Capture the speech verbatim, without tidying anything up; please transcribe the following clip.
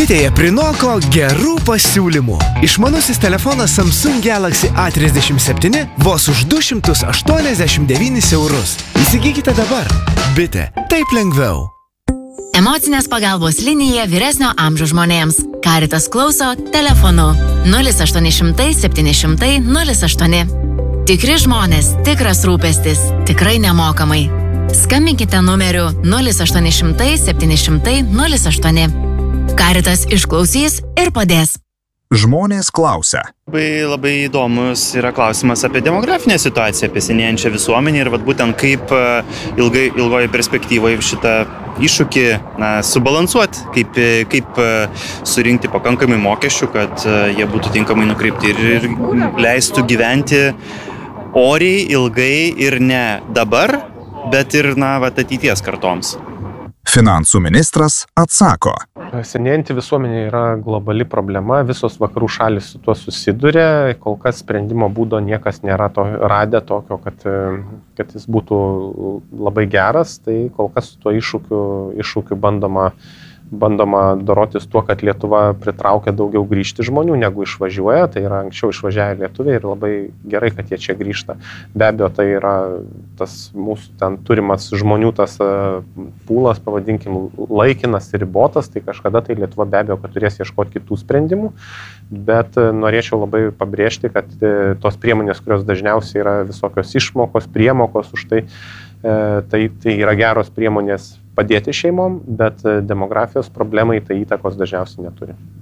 Bitėje prinoko gerų pasiūlymų. Išmanusis telefonas Samsung Galaxy A trisdešimt septyni vos už du šimtus aštuoniasdešimt devynis eurus. Įsigykite dabar. Bitė. Taip lengviau. Emocinės pagalbos linija vyresnio amžiaus žmonėms. Caritas klauso telefonu nulis aštuoni šimtai septyni šimtai nulis aštuoni. Tikri žmonės, tikras rūpestis, tikrai nemokamai. Skambinkite numeriu nulis aštuoni šimtai septyni šimtai nulis aštuoni. Caritas išklausys ir padės. Žmonės klausia. Labai, labai įdomus yra klausimas apie demografinę situaciją, apie senėjančią visuomenę ir vat būtent kaip ilgai, ilgoje perspektyvoje šitą iššūkį na, subalansuoti, kaip, kaip surinkti pakankamai mokesčių, kad jie būtų tinkamai nukreipti ir, ir leistų gyventi oriai, ilgai ir ne dabar, bet ir na, vat, ateities kartoms. Finansų ministras atsako. Senėjanti visuomenė yra globali problema, visos vakarų šalis su tuo susiduria, kol kas sprendimo būdo niekas nėra to, radę tokio, kad, kad jis būtų labai geras, tai kol kas su tuo iššūkiu, iššūkiu bandoma, bandoma dorotis tuo, kad Lietuva pritraukia daugiau grįžti žmonių, negu išvažiuoja, tai yra anksčiau išvažiavę lietuviai ir labai gerai, kad jie čia grįžta. Be abejo, tai yra tas mūsų ten turimas žmonių, tas pūlas, pavadinkim, laikinas ir ribotas, tai kažkada tai Lietuva be abejo, kad turės ieškoti kitų sprendimų, bet norėčiau labai pabrėžti, kad tos priemonės, kurios dažniausiai yra visokios išmokos, priemokos už tai, tai, tai yra geros priemonės padėti šeimom, bet demografijos problemai tai įtakos dažniausiai neturi.